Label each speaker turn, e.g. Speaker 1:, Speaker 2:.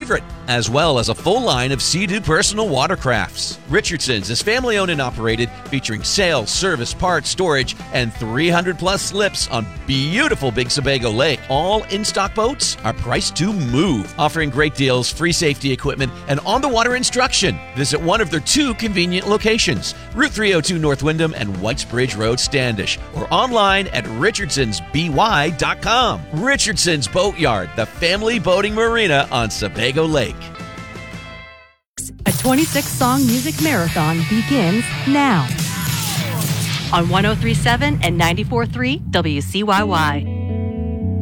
Speaker 1: favorite, as well as a full line of Sea-Doo personal watercrafts. Richardson's is family-owned and operated, featuring sales, service, parts, storage, and 300-plus slips on beautiful Big Sebago Lake. All in-stock boats are priced to move, offering great deals, free safety equipment, and on-the-water instruction. Visit one of their 2 convenient locations, Route 302 North Windham and Whitesbridge Road, Standish, or online at richardsonsby.com. Richardson's Boatyard, the family boating marina on Sebago Lake.
Speaker 2: A 26-song music marathon begins now on 103.7 and 94.3 WCYY.